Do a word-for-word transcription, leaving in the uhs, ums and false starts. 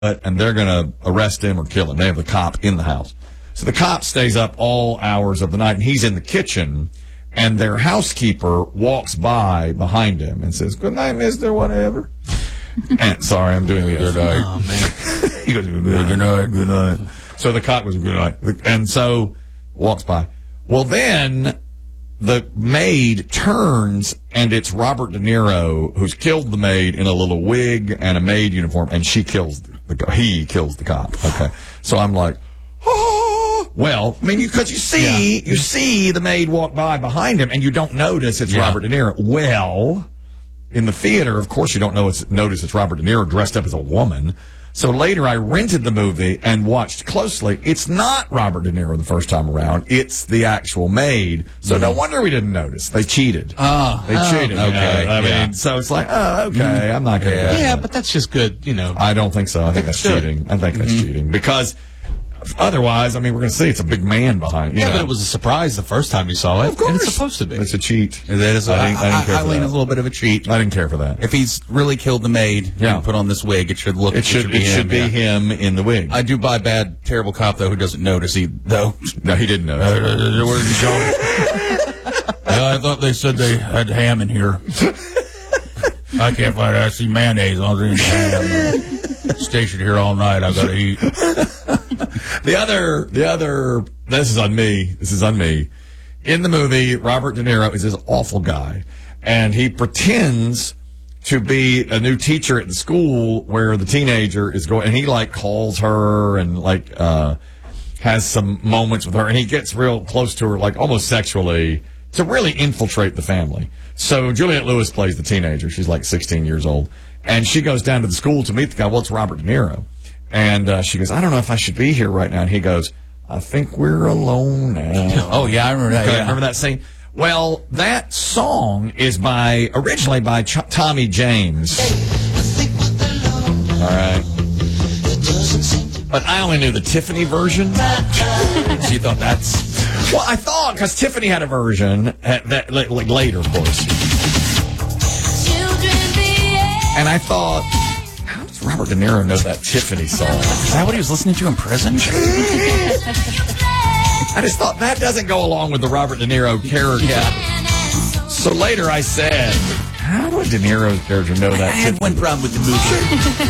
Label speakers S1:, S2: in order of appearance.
S1: and they're going to arrest him or kill him. They have the cop in the house. So the cop stays up all hours of the night, and he's in the kitchen, and their housekeeper walks by behind him and says, "Good night, mister, whatever." And sorry, I'm doing the good night.
S2: Oh, man.
S1: He goes, "Good night, good night." So the cop goes, "Good night." And so walks by. Well, then the maid turns, and it's Robert De Niro who's killed the maid in a little wig and a maid uniform, and she kills the he kills the cop. Okay, so I'm like, oh, well, I mean, because you, you see, yeah. you see the maid walk by behind him, and you don't notice it's yeah. Robert De Niro. Well, in the theater, of course, you don't know it's, notice it's Robert De Niro dressed up as a woman. So later I rented the movie and watched closely. It's not Robert De Niro the first time around. It's the actual maid. So mm. no wonder we didn't notice. They cheated.
S2: Oh.
S1: They
S2: oh,
S1: cheated.
S2: Okay.
S1: You know? I
S2: yeah.
S1: mean, so it's like, oh, okay, mm. I'm not going to
S2: Yeah, yeah but that's just good, you know.
S1: I don't think so. I think that's cheating. I think that's mm-hmm. cheating. Because otherwise, I mean, we're going to see it's a big man behind you.
S2: Yeah,
S1: know?
S2: but it was a surprise the first time you saw it.
S1: Of course.
S2: And it's supposed to be.
S1: It's a cheat.
S2: That is a,
S1: I didn't, I didn't care
S2: I,
S1: for
S2: I lean
S1: that.
S2: a little bit of a cheat.
S1: I didn't care for that.
S2: If he's really killed the maid
S1: yeah.
S2: and put on this wig, it should look.
S1: It should. It should be,
S2: it
S1: him,
S2: should be
S1: yeah.
S2: him
S1: in the wig.
S2: I do buy bad, terrible cop though who doesn't notice. He though.
S1: No, he didn't notice.
S2: Uh, where's he going? Yeah, I thought they said they had ham in here. I can't find it. I see mayonnaise on the ham. Stationed here all night. I gotta eat.
S1: The other, the other, this is on me. This is on me. In the movie, Robert De Niro is this awful guy, and he pretends to be a new teacher at the school where the teenager is going, and he like calls her and like uh has some moments with her, and he gets real close to her, like almost sexually, to really infiltrate the family. So Juliette Lewis plays the teenager. She's like sixteen years old, and she goes down to the school to meet the guy. Well, it's Robert De Niro. And uh, she goes, "I don't know if I should be here right now." And he goes, "I think we're alone now."
S2: Oh, yeah, I remember that.
S1: Okay,
S2: Yeah.
S1: Remember that scene? Well, that song is by, originally by Ch- Tommy James. All right. But I only knew the Tiffany version.
S2: So you thought that's...
S1: Well, I thought, because Tiffany had a version, at that, like, like later, of course. And I thought... Robert De Niro knows that Tiffany song.
S2: Is that what he was listening to in prison?
S1: I just thought that doesn't go along with the Robert De Niro character.
S2: Yeah.
S1: So later I said, how would De Niro's character know that?
S2: I had one problem with the movie.